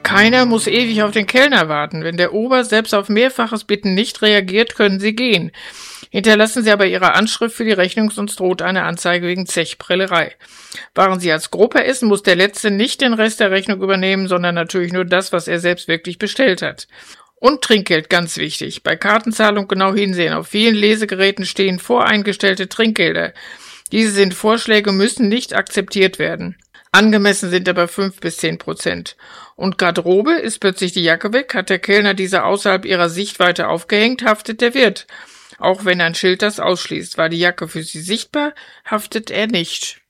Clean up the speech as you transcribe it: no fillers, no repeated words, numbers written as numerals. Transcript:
Keiner muss ewig auf den Kellner warten. Wenn der Ober selbst auf mehrfaches Bitten nicht reagiert, können Sie gehen. Hinterlassen Sie aber Ihre Anschrift für die Rechnung, sonst droht eine Anzeige wegen Zechprellerei. Waren Sie als Gruppe essen, muss der Letzte nicht den Rest der Rechnung übernehmen, sondern natürlich nur das, was er selbst wirklich bestellt hat. Und Trinkgeld, ganz wichtig. Bei Kartenzahlung genau hinsehen. Auf vielen Lesegeräten stehen voreingestellte Trinkgelder. Diese sind Vorschläge, müssen nicht akzeptiert werden. Angemessen sind aber 5-10%. Und Garderobe, ist plötzlich die Jacke weg, hat der Kellner diese außerhalb ihrer Sichtweite aufgehängt, haftet der Wirt. Auch wenn ein Schild das ausschließt. War die Jacke für Sie sichtbar, haftet er nicht.